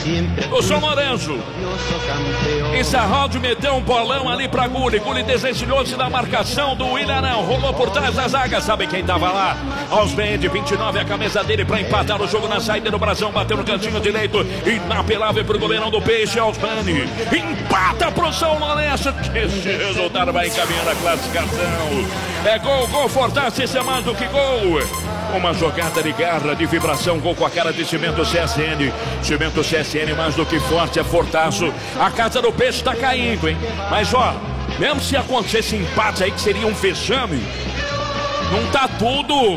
O São Lourenço. Issarraldi meteu um bolão ali pra Gulli. Gulli desvencilhou-se da marcação do Ilharão. Rolou por trás da zaga. Sabe quem tava lá? Osmendi, 29, a camisa dele pra empatar o jogo na saída do Brasão. Bateu no cantinho direito. Inapelável pro goleirão do Peixe, Osmendi. Empata pro São Lourenço. Esse resultado vai encaminhando a classificação. É gol, Fortaço, isso é mais do que gol. Uma jogada de garra, de vibração, gol com a cara de Cimento CSN. Cimento CSN mais do que forte, é Fortaço. A casa do Peixe tá caindo, hein? Mas ó, mesmo se acontecesse empate aí, que seria um vexame, não tá tudo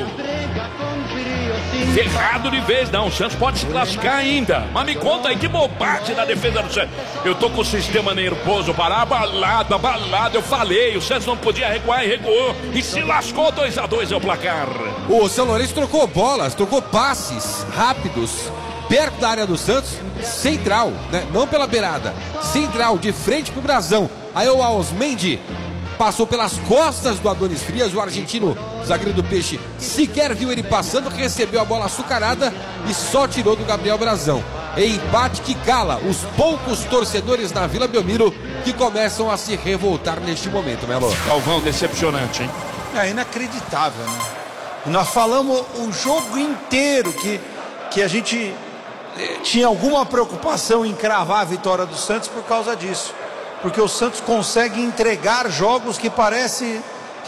ferrado de vez, não. O Santos pode se classificar ainda. Mas me conta aí, que bobagem da defesa do Santos. Eu tô com o sistema nervoso para abalado. Eu falei, o Santos não podia recuar e recuou. E se lascou, 2-2 é o placar. O São Lourenço trocou bolas, trocou passes rápidos, perto da área do Santos, central, né? Não pela beirada, central, de frente pro Brasão. Aí o Osmendi passou pelas costas do Adonis Frias, o argentino zagueiro do Peixe sequer viu ele passando, recebeu a bola açucarada e só tirou do Gabriel Brasão. Empate que cala os poucos torcedores na Vila Belmiro que começam a se revoltar neste momento, Melo. Galvão, decepcionante, hein? É inacreditável, né? Nós falamos o jogo inteiro que a gente tinha alguma preocupação em cravar a vitória do Santos por causa disso. Porque o Santos consegue entregar jogos que parecem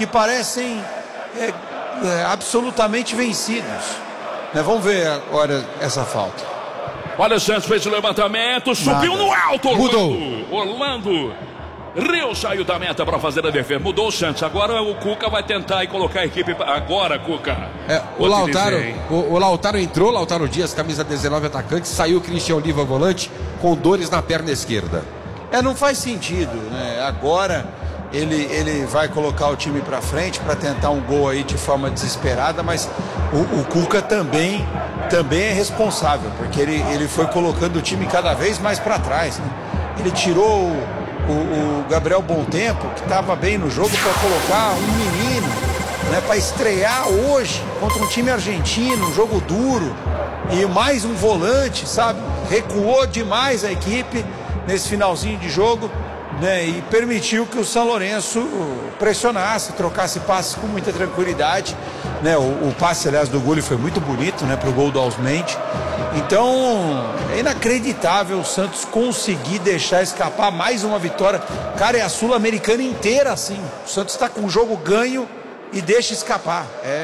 absolutamente vencidos. Né? Vamos ver agora essa falta. Olha, o Santos fez o levantamento, subiu no alto. Mudou. Orlando Rio saiu da meta para fazer a defesa. Mudou o Santos. Agora o Cuca vai tentar e colocar a equipe. Agora, Cuca. O Lautaro entrou, Lautaro Dias, camisa 19, atacante. Saiu o Cristian Oliva, volante, com dores na perna esquerda. Não faz sentido, né? Agora ele vai colocar o time para frente para tentar um gol aí de forma desesperada, mas o Cuca também é responsável, porque ele foi colocando o time cada vez mais para trás, né? Ele tirou o Gabriel Bontempo, que estava bem no jogo, para colocar um menino, né, para estrear hoje contra um time argentino, um jogo duro, e mais um volante, sabe? Recuou demais a equipe nesse finalzinho de jogo, né, e permitiu que o São Lourenço pressionasse, trocasse passes com muita tranquilidade, né? O passe, aliás, do Gulli foi muito bonito, né, pro gol do Osmendi. Então, é inacreditável o Santos conseguir deixar escapar mais uma vitória. Cara, é a Sul-Americana inteira assim. O Santos está com o jogo ganho e deixa escapar.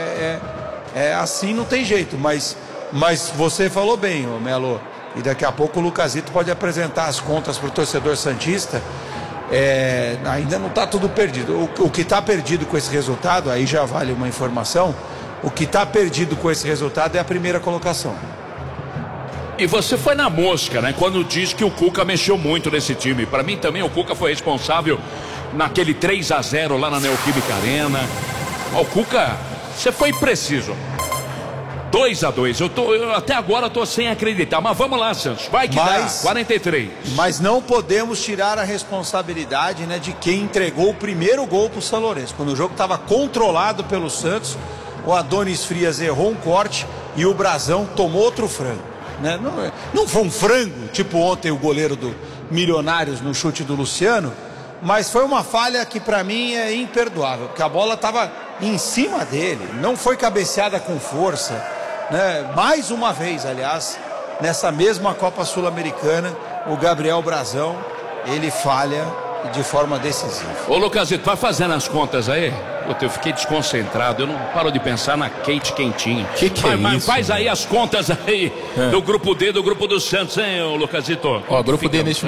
Assim, não tem jeito, mas você falou bem, ô Melo. E daqui a pouco o Lucasito pode apresentar as contas para o torcedor santista. Ainda não está tudo perdido. O que está perdido com esse resultado, aí já vale uma informação, o que está perdido com esse resultado é a primeira colocação. E você foi na mosca, né? Quando diz que o Cuca mexeu muito nesse time. Para mim também o Cuca foi responsável naquele 3-0 lá na Neoquímica Arena. O Cuca, você foi preciso. 2-2, eu até agora tô sem acreditar, mas vamos lá, Santos, vai que dá, 43. Mas não podemos tirar a responsabilidade, né, de quem entregou o primeiro gol pro São Lourenço. Quando o jogo estava controlado pelo Santos, o Adonis Frias errou um corte e o Brasão tomou outro frango, né? Não foi um frango, tipo ontem o goleiro do Milionários no chute do Luciano, mas foi uma falha que para mim é imperdoável, porque a bola estava em cima dele, não foi cabeceada com força, né? Mais uma vez, aliás, nessa mesma Copa Sul-Americana, o Gabriel Brasão, ele falha de forma decisiva. Ô Lucasito, vai fazendo as contas aí? Eu fiquei desconcentrado, eu não paro de pensar na Kate Quentinha. Mas faz aí as contas aí do grupo D, do grupo do Santos, hein, ô Lucasito? Ó, grupo D neste